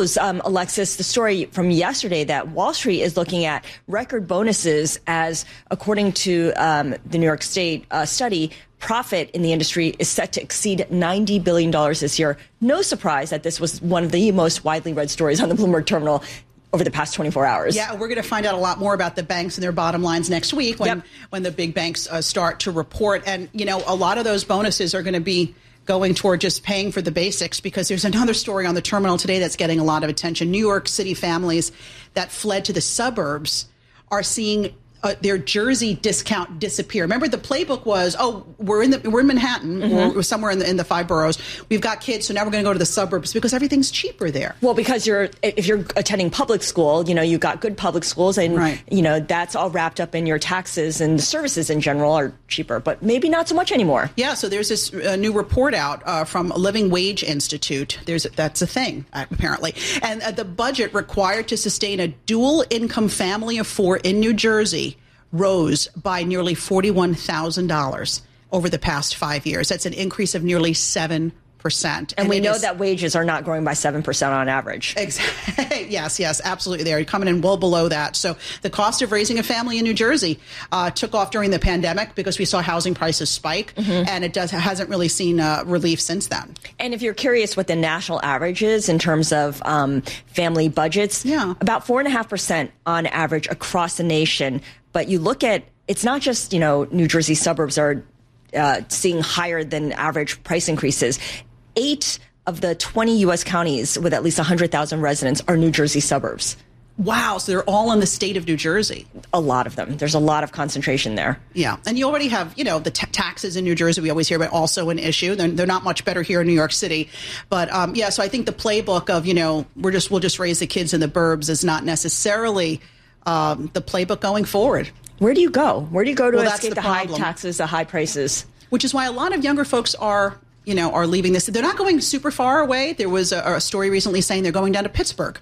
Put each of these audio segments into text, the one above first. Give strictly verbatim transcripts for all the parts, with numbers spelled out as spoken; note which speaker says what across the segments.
Speaker 1: Um, Alexis, the story from yesterday that Wall Street is looking at record bonuses as, according to um, the New York State uh, study, profit in the industry is set to exceed ninety billion dollars this year. No surprise that this was one of the most widely read stories on the Bloomberg terminal over the past twenty-four hours.
Speaker 2: Yeah, we're going to find out a lot more about the banks and their bottom lines next week when, yep. when the big banks uh, start to report. And, you know, a lot of those bonuses are going to be going toward just paying for the basics, because there's another story on the terminal today that's getting a lot of attention. New York City families that fled to the suburbs are seeing Uh, their Jersey discount disappear. Remember, the playbook was, oh, we're in the we're in Manhattan, mm-hmm. or somewhere in the in the five boroughs. We've got kids, so now we're going to go to the suburbs because everything's cheaper there.
Speaker 1: Well, because you're if you're attending public school, you know, you've got good public schools, and
Speaker 2: right.
Speaker 1: you know that's all wrapped up in your taxes, and the services in general are cheaper, but maybe not so much anymore.
Speaker 2: Yeah. So there's this uh, new report out uh, from Living Wage Institute. There's that's a thing apparently, and uh, the budget required to sustain a dual income family of four in New Jersey rose by nearly forty-one thousand dollars over the past five years. That's an increase of nearly seven percent.
Speaker 1: And, and we know is, that wages are not growing by seven percent on average.
Speaker 2: Exactly. Yes, yes, absolutely. They're coming in well below that. So the cost of raising a family in New Jersey uh, took off during the pandemic because we saw housing prices spike, mm-hmm. and it does hasn't really seen uh, relief since then.
Speaker 1: And if you're curious what the national average is in terms of um, family budgets,
Speaker 2: yeah.
Speaker 1: about four point five percent on average across the nation. But you look at, it's not just, you know, New Jersey suburbs are uh, seeing higher than average price increases. Eight of the twenty U S counties with at least one hundred thousand residents are New Jersey suburbs.
Speaker 2: Wow. So they're all in the state of New Jersey.
Speaker 1: A lot of them. There's a lot of concentration there.
Speaker 2: Yeah. And you already have, you know, the t- taxes in New Jersey. We always hear about also an issue. They're, they're not much better here in New York City. But, um, yeah, so I think the playbook of, you know, we're just we'll just raise the kids in the burbs is not necessarily um, the playbook going forward.
Speaker 1: Where do you go? Where do you go to
Speaker 2: well,
Speaker 1: escape the, the high taxes, the high prices? Which
Speaker 2: is why a lot of younger folks are, you know, are leaving this. They're not going super far away. There was a, a story recently saying they're going down to Pittsburgh.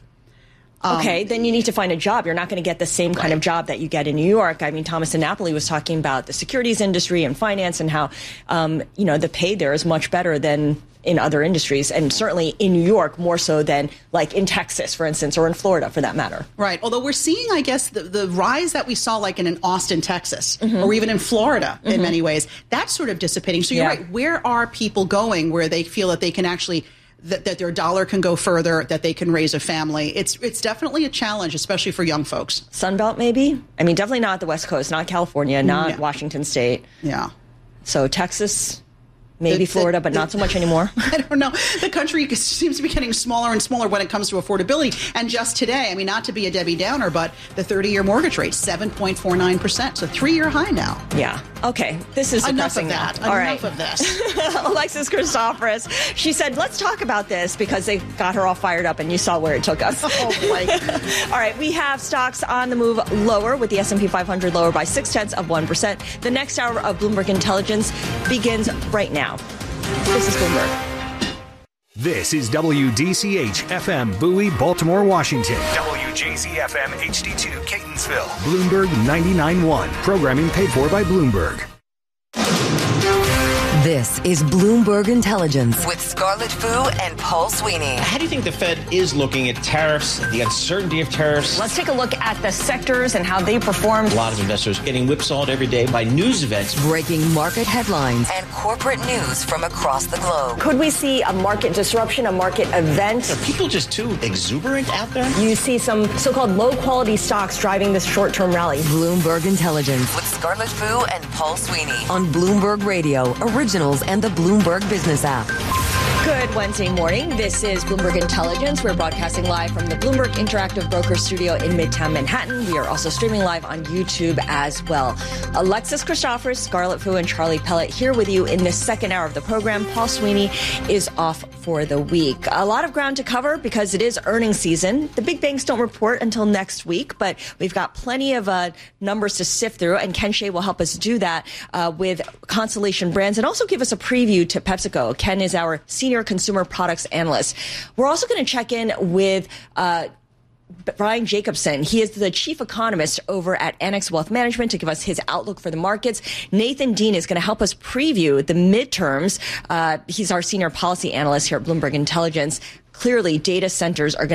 Speaker 1: Um, okay, then you need to find a job. You're not going to get the same kind
Speaker 2: right.
Speaker 1: of job that you get in New York. I mean, Thomas DiNapoli was talking about the securities industry and finance and how, um, you know, the pay there is much better than in other industries, and certainly in New York more so than like in Texas, for instance, or in Florida for that matter.
Speaker 2: Right. Although we're seeing, I guess, the, the rise that we saw like in, in Austin, Texas, mm-hmm. or even in Florida mm-hmm. in many ways, that's sort of dissipating. So you're yeah. right. Where are people going where they feel that they can actually That, that their dollar can go further, that they can raise a family? It's it's definitely a challenge, especially for young folks.
Speaker 1: Sunbelt, maybe? I mean, definitely not the West Coast, not California, not yeah. Washington State.
Speaker 2: Yeah.
Speaker 1: So Texas, maybe the, Florida, the, but not so much anymore.
Speaker 2: I don't know. The country seems to be getting smaller and smaller when it comes to affordability. And just today, I mean, not to be a Debbie Downer, but the thirty-year mortgage rate, seven point four nine percent. So three-year high now.
Speaker 1: Yeah. Okay. This is
Speaker 2: enough
Speaker 1: depressing
Speaker 2: of that.
Speaker 1: Now. All
Speaker 2: enough
Speaker 1: right.
Speaker 2: of this.
Speaker 1: Alexis Christoforous. She said, let's talk about this because they got her all fired up and you saw where it took us.
Speaker 2: Oh, boy.
Speaker 1: All right. We have stocks on the move lower with the S and P five hundred lower by six tenths of one percent. The next hour of Bloomberg Intelligence begins right now. This is Bloomberg.
Speaker 3: This is W D C H F M Bowie, Baltimore, Washington.
Speaker 4: W J Z F M H D two Catonsville.
Speaker 3: Bloomberg ninety-nine point one. Programming paid for by Bloomberg.
Speaker 5: This is Bloomberg Intelligence with Scarlett Fu and Paul Sweeney.
Speaker 6: How do you think the Fed is looking at tariffs, the uncertainty of tariffs?
Speaker 1: Let's take a look at the sectors and how they performed.
Speaker 6: A lot of investors getting whipsawed every day by news events.
Speaker 5: Breaking market headlines and corporate news from across the globe.
Speaker 1: Could we see a market disruption, a market event?
Speaker 6: Are people just too exuberant out there?
Speaker 1: You see some so-called low-quality stocks driving this short-term rally.
Speaker 5: Bloomberg Intelligence with Scarlett Fu and Paul Sweeney on Bloomberg Radio, Originals and the Bloomberg Business app.
Speaker 1: Good Wednesday morning. This is Bloomberg Intelligence. We're broadcasting live from the Bloomberg Interactive Broker Studio in Midtown Manhattan. We are also streaming live on YouTube as well. Alexis Christoforous, Scarlett Fu, and Charlie Pellet here with you in this second hour of the program. Paul Sweeney is off for the week. A lot of ground to cover because it is earnings season. The big banks don't report until next week, but we've got plenty of uh, numbers to sift through, and Ken Shea will help us do that uh, with Constellation Brands and also give us a preview to PepsiCo. Ken is our senior consumer products analyst. We're also going to check in with uh, Brian Jacobson. He is the chief economist over at Annex Wealth Management to give us his outlook for the markets. Nathan Dean is going to help us preview the midterms. Uh, he's our senior policy analyst here at Bloomberg Intelligence. Clearly, data centers are going